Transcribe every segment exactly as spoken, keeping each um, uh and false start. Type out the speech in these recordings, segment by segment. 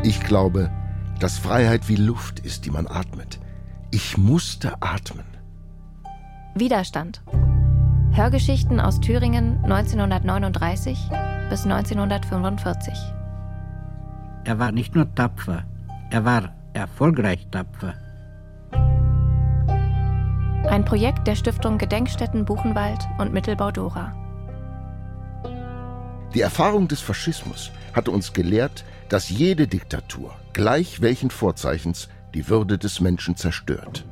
Ich glaube, dass Freiheit wie Luft ist, die man atmet. Ich musste atmen. Widerstand. Hörgeschichten aus Thüringen neunzehnhundertneununddreißig bis neunzehnhundertfünfundvierzig. Er war nicht nur tapfer, er war erfolgreich tapfer. Ein Projekt der Stiftung Gedenkstätten Buchenwald und Mittelbau Dora. Die Erfahrung des Faschismus hatte uns gelehrt, dass jede Diktatur, gleich welchen Vorzeichens, die Würde des Menschen zerstört.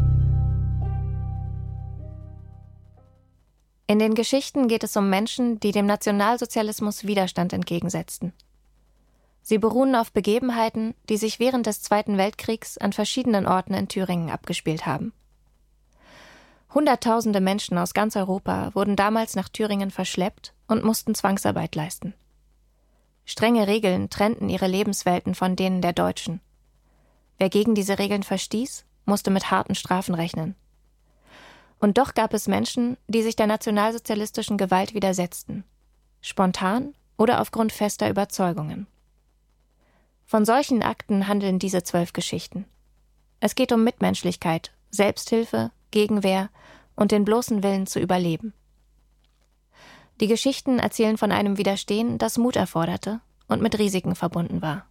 In den Geschichten geht es um Menschen, die dem Nationalsozialismus Widerstand entgegensetzten. Sie beruhen auf Begebenheiten, die sich während des Zweiten Weltkriegs an verschiedenen Orten in Thüringen abgespielt haben. Hunderttausende Menschen aus ganz Europa wurden damals nach Thüringen verschleppt und mussten Zwangsarbeit leisten. Strenge Regeln trennten ihre Lebenswelten von denen der Deutschen. Wer gegen diese Regeln verstieß, musste mit harten Strafen rechnen. Und doch gab es Menschen, die sich der nationalsozialistischen Gewalt widersetzten. Spontan oder aufgrund fester Überzeugungen. Von solchen Akten handeln diese zwölf Geschichten. Es geht um Mitmenschlichkeit, Selbsthilfe, Gegenwehr und den bloßen Willen zu überleben. Die Geschichten erzählen von einem Widerstehen, das Mut erforderte und mit Risiken verbunden war.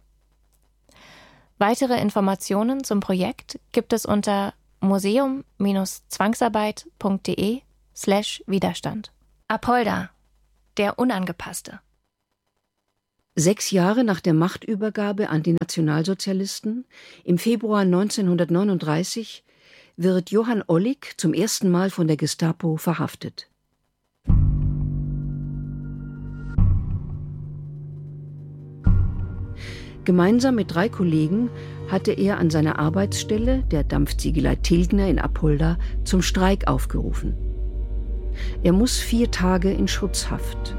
Weitere Informationen zum Projekt gibt es unter museum-zwangsarbeit.de slash Widerstand. Apolda, der Unangepasste. Sechs Jahre nach der Machtübergabe an die Nationalsozialisten, im Februar neunzehnhundertneununddreißig, wird Johann Ollig zum ersten Mal von der Gestapo verhaftet. Gemeinsam mit drei Kollegen hatte er an seiner Arbeitsstelle, der Dampfziegelei Tilgner in Apolda, zum Streik aufgerufen. Er muss vier Tage in Schutzhaft.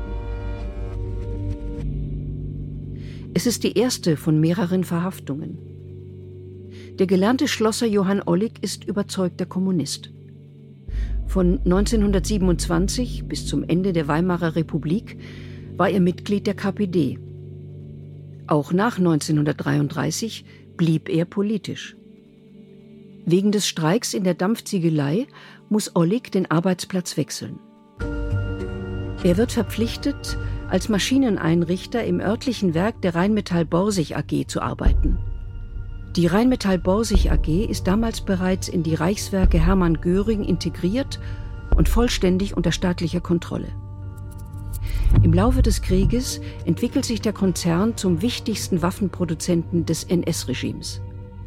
Es ist die erste von mehreren Verhaftungen. Der gelernte Schlosser Johann Ollig ist überzeugter Kommunist. Von neunzehnhundertsiebenundzwanzig bis zum Ende der Weimarer Republik war er Mitglied der K P D. Auch nach neunzehnhundertdreiunddreißig blieb er politisch. Wegen des Streiks in der Dampfziegelei muss Ollig den Arbeitsplatz wechseln. Er wird verpflichtet, als Maschineneinrichter im örtlichen Werk der Rheinmetall Borsig A G zu arbeiten. Die Rheinmetall Borsig A G ist damals bereits in die Reichswerke Hermann Göring integriert und vollständig unter staatlicher Kontrolle. Im Laufe des Krieges entwickelt sich der Konzern zum wichtigsten Waffenproduzenten des N S-Regimes.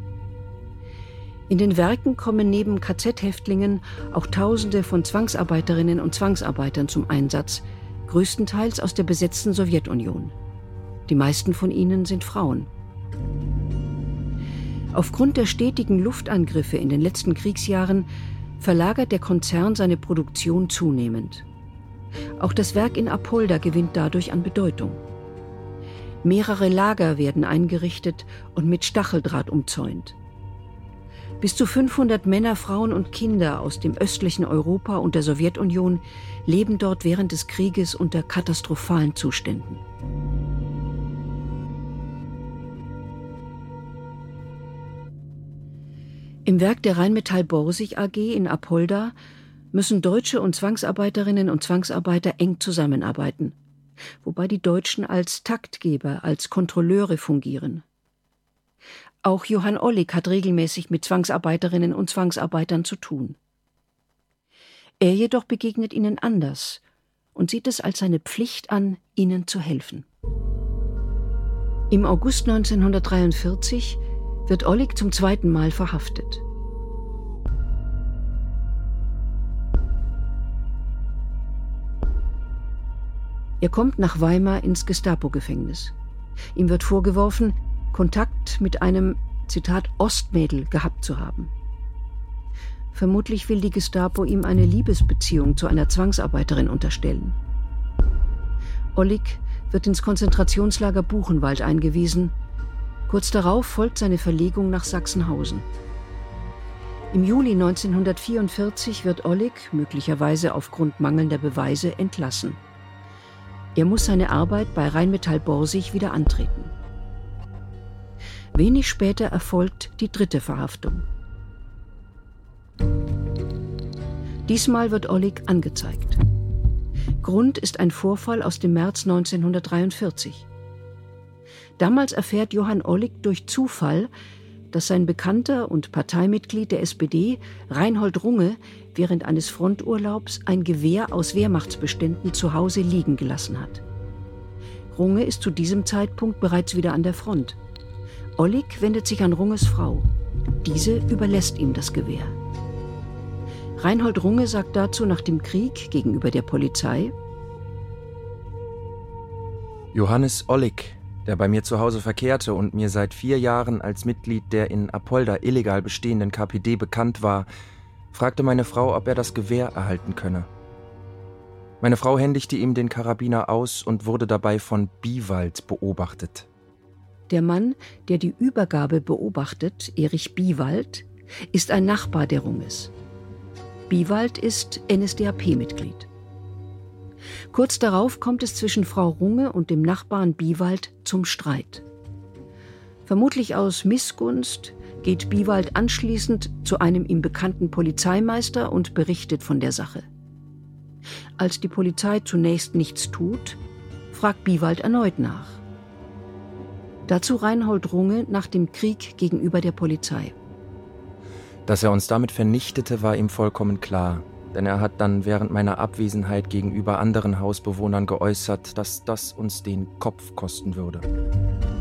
In den Werken kommen neben K Z-Häftlingen auch Tausende von Zwangsarbeiterinnen und Zwangsarbeitern zum Einsatz, größtenteils aus der besetzten Sowjetunion. Die meisten von ihnen sind Frauen. Aufgrund der stetigen Luftangriffe in den letzten Kriegsjahren verlagert der Konzern seine Produktion zunehmend. Auch das Werk in Apolda gewinnt dadurch an Bedeutung. Mehrere Lager werden eingerichtet und mit Stacheldraht umzäunt. Bis zu fünfhundert Männer, Frauen und Kinder aus dem östlichen Europa und der Sowjetunion leben dort während des Krieges unter katastrophalen Zuständen. Im Werk der Rheinmetall Borsig A G in Apolda müssen Deutsche und Zwangsarbeiterinnen und Zwangsarbeiter eng zusammenarbeiten, wobei die Deutschen als Taktgeber, als Kontrolleure fungieren. Auch Johann Ollig hat regelmäßig mit Zwangsarbeiterinnen und Zwangsarbeitern zu tun. Er jedoch begegnet ihnen anders und sieht es als seine Pflicht an, ihnen zu helfen. Im August neunzehnhundertdreiundvierzig wird Ollig zum zweiten Mal verhaftet. Er kommt nach Weimar ins Gestapo-Gefängnis. Ihm wird vorgeworfen, Kontakt mit einem, Zitat, Ostmädel gehabt zu haben. Vermutlich will die Gestapo ihm eine Liebesbeziehung zu einer Zwangsarbeiterin unterstellen. Ollig wird ins Konzentrationslager Buchenwald eingewiesen. Kurz darauf folgt seine Verlegung nach Sachsenhausen. Im Juli neunzehnhundertvierundvierzig wird Ollig, möglicherweise aufgrund mangelnder Beweise, entlassen. Er muss seine Arbeit bei Rheinmetall Borsig wieder antreten. Wenig später erfolgt die dritte Verhaftung. Diesmal wird Ollik angezeigt. Grund ist ein Vorfall aus dem März neunzehnhundertdreiundvierzig. Damals erfährt Johann Ollik durch Zufall, dass sein Bekannter und Parteimitglied der S P D, Reinhold Runge, während eines Fronturlaubs ein Gewehr aus Wehrmachtsbeständen zu Hause liegen gelassen hat. Runge ist zu diesem Zeitpunkt bereits wieder an der Front. Ollik wendet sich an Runges Frau. Diese überlässt ihm das Gewehr. Reinhold Runge sagt dazu nach dem Krieg gegenüber der Polizei: Johannes Ollik, der bei mir zu Hause verkehrte und mir seit vier Jahren als Mitglied der in Apolda illegal bestehenden K P D bekannt war, fragte meine Frau, ob er das Gewehr erhalten könne. Meine Frau händigte ihm den Karabiner aus und wurde dabei von Biewald beobachtet. Der Mann, der die Übergabe beobachtet, Erich Biewald, ist ein Nachbar der Runges. Biewald ist N S D A P-Mitglied. Kurz darauf kommt es zwischen Frau Runge und dem Nachbarn Biewald zum Streit. Vermutlich aus Missgunst geht Biewald anschließend zu einem ihm bekannten Polizeimeister und berichtet von der Sache. Als die Polizei zunächst nichts tut, fragt Biewald erneut nach. Dazu Reinhold Runge nach dem Krieg gegenüber der Polizei. Dass er uns damit vernichtete, war ihm vollkommen klar, denn er hat dann während meiner Abwesenheit gegenüber anderen Hausbewohnern geäußert, dass das uns den Kopf kosten würde.